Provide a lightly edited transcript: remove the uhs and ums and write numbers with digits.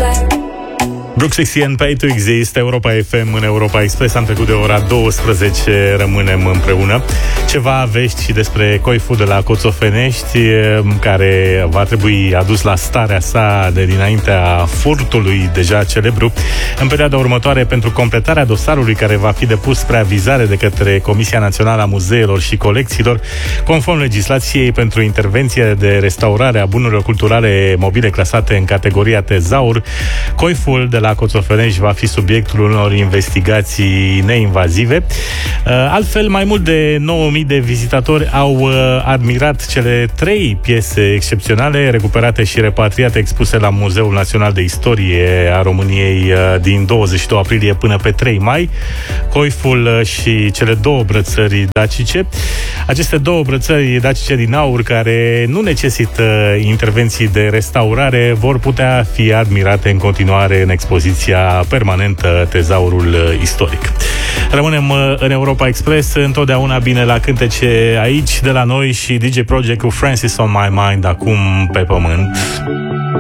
Brooks Sixteen, Pay to Exist, Europa FM în Europa Express. Am trecut de ora 12, rămânem împreună. Ceva vești și despre coiful de la Coțofenești, care va trebui adus la starea sa de dinaintea furtului deja celebru în perioada următoare pentru completarea dosarului care va fi depus spre avizare de către Comisia Națională a Muzeelor și Colecțiilor, conform legislației pentru intervenție de restaurare a bunurilor culturale mobile clasate în categoria tezaur. Coiful de la Coțofenești va fi subiectul unor investigații neinvazive. Altfel, mai mult de 9.000 de vizitatori au admirat cele 3 piese excepționale recuperate și repatriate, expuse la Muzeul Național de Istorie a României din 22 aprilie până pe 3 mai, coiful și cele 2 brățări dacice. Aceste 2 brățări dacice din aur, care nu necesită intervenții de restaurare, vor putea fi admirate în continuare în expoziția permanentă Tezaurul Istoric. Rămânem în Europa Express, întotdeauna bine la cântece aici de la noi și DJ Project cu Francis on My Mind, acum pe pământ.